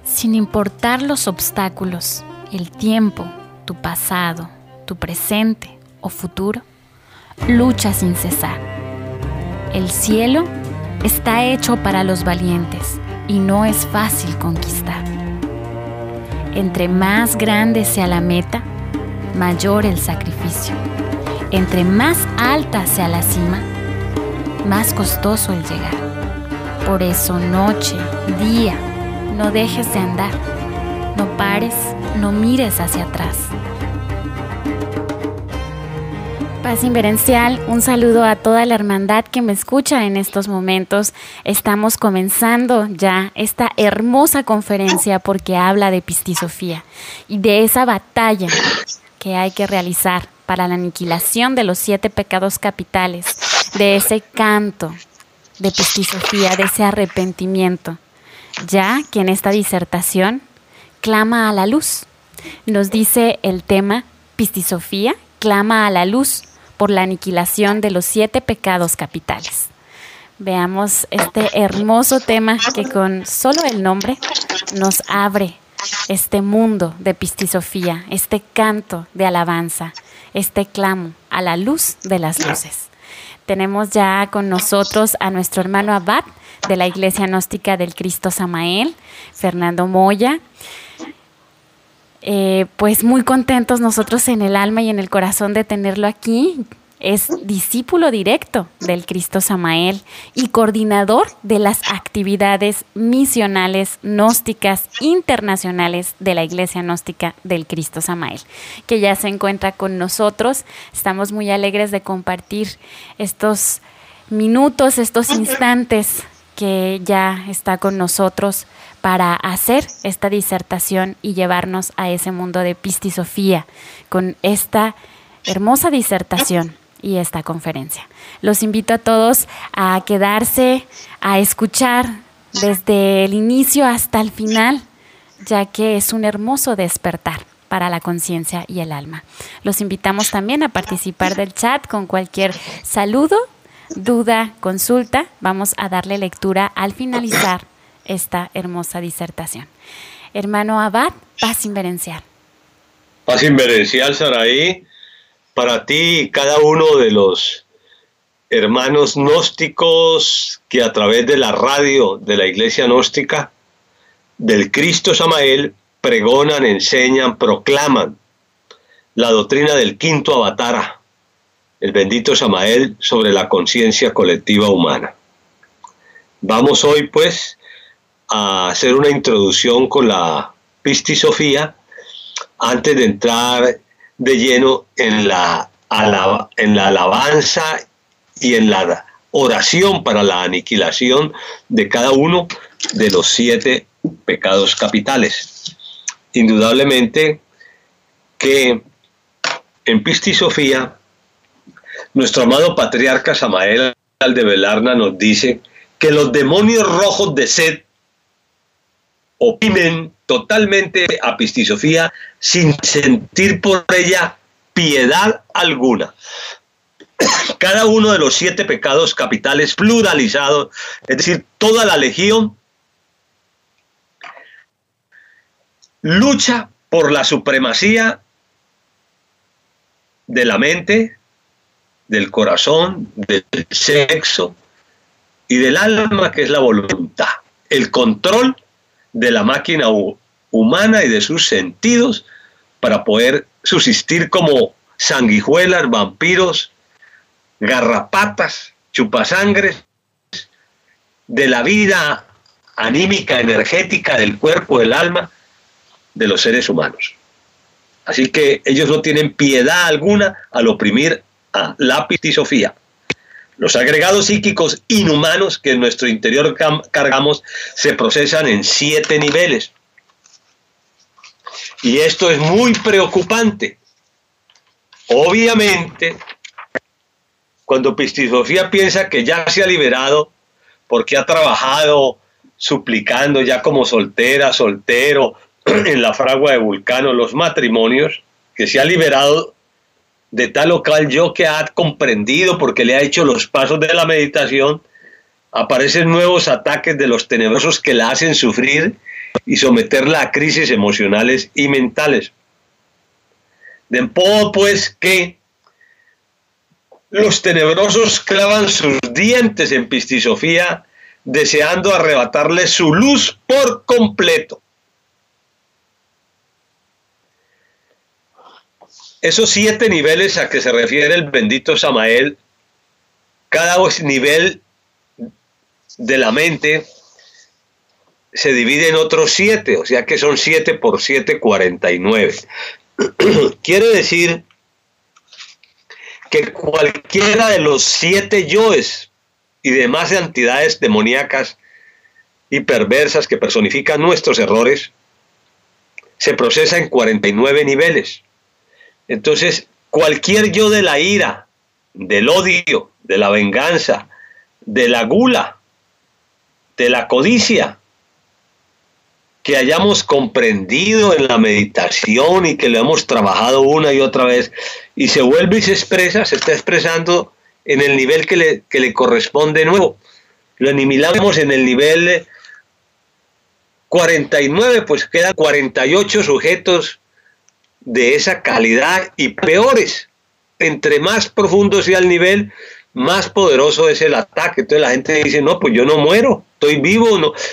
Sin importar los obstáculos, el tiempo, tu pasado, tu presente o futuro, lucha sin cesar. El cielo está hecho para los valientes y no es fácil conquistar. Entre más grande sea la meta, mayor el sacrificio. Entre más alta sea la cima, más costoso el llegar. Por eso noche, día, no dejes de andar. No pares, no mires hacia atrás. Paz Inverencial, un saludo a toda la hermandad que me escucha en estos momentos. Estamos comenzando ya esta hermosa conferencia porque habla de Pistisofía y de esa batalla que hay que realizar para la aniquilación de los 7 pecados capitales, de ese canto de Pistisofía, de ese arrepentimiento, ya que en esta disertación clama a la luz. Nos dice el tema: Pistisofía clama a la luz por la aniquilación de los 7 pecados capitales. Veamos este hermoso tema que con solo el nombre nos abre este mundo de Pistisofía, este canto de alabanza, este clamo a la luz de las luces. Tenemos ya con nosotros a nuestro hermano abad de la Iglesia Gnóstica del Cristo Samael, Fernando Moya. Pues muy contentos nosotros en el alma y en el corazón de tenerlo aquí. Es discípulo directo del Cristo Samael y coordinador de las actividades misionales gnósticas internacionales de la Iglesia Gnóstica del Cristo Samael, que ya se encuentra con nosotros. Estamos muy alegres de compartir estos minutos, estos instantes que ya está con nosotros para hacer esta disertación y llevarnos a ese mundo de Pistisofía con esta hermosa disertación y esta conferencia. Los invito a todos a quedarse, a escuchar desde el inicio hasta el final, ya que es un hermoso despertar para la conciencia y el alma. Los invitamos también a participar del chat con cualquier saludo, duda, consulta. Vamos a darle lectura al finalizar esta hermosa disertación. Hermano abad, Paz Inverencial. Paz Inverencial, Saraí, para ti y cada uno de los hermanos gnósticos que a través de la radio de la Iglesia Gnóstica del Cristo Samael pregonan, enseñan, proclaman la doctrina del quinto avatara, el bendito Samael, sobre la conciencia colectiva humana. Vamos hoy pues a hacer una introducción con la Pistisofía antes de entrar de lleno en la alabanza y en la oración para la aniquilación de cada uno de los 7 pecados capitales. Indudablemente que en Pistisofía nuestro amado patriarca Samael Aldebelarna nos dice que los demonios rojos de Set oprimen totalmente a Pistisofía sin sentir por ella piedad alguna. Cada uno de los 7 pecados capitales pluralizados, es decir, toda la legión, lucha por la supremacía de la mente, del corazón, del sexo y del alma, que es la voluntad, el control de la máquina humana y de sus sentidos para poder subsistir como sanguijuelas, vampiros, garrapatas, chupasangres de la vida anímica, energética del cuerpo, del alma de los seres humanos. Así que ellos no tienen piedad alguna al oprimir a la Pistisofía. Los agregados psíquicos inhumanos que en nuestro interior cargamos se procesan en 7 niveles. Y esto es muy preocupante. Obviamente, cuando Pistisofía piensa que ya se ha liberado, porque ha trabajado suplicando ya como soltera, soltero, en la fragua de Vulcano, los matrimonios, que se ha liberado de tal o cual yo, que ha comprendido porque le ha hecho los pasos de la meditación, aparecen nuevos ataques de los tenebrosos que la hacen sufrir y someterla a crisis emocionales y mentales. De modo pues que los tenebrosos clavan sus dientes en Pistisofía, deseando arrebatarle su luz por completo. Esos 7 niveles a que se refiere el bendito Samael, cada nivel de la mente se divide en otros 7, o sea que son 7 por 7, 49. Quiere decir que cualquiera de los 7 yoes y demás entidades demoníacas y perversas que personifican nuestros errores se procesa en 49 niveles. Entonces, cualquier yo de la ira, del odio, de la venganza, de la gula, de la codicia, que hayamos comprendido en la meditación y que lo hemos trabajado una y otra vez, y se vuelve y se expresa, se está expresando en el nivel que le corresponde nuevo. Lo eliminamos en el nivel 49, pues quedan 48 sujetos de esa calidad y peores. Entre más profundo sea el nivel, más poderoso es el ataque. Entonces la gente dice, no, pues yo no muero, estoy vivo, no.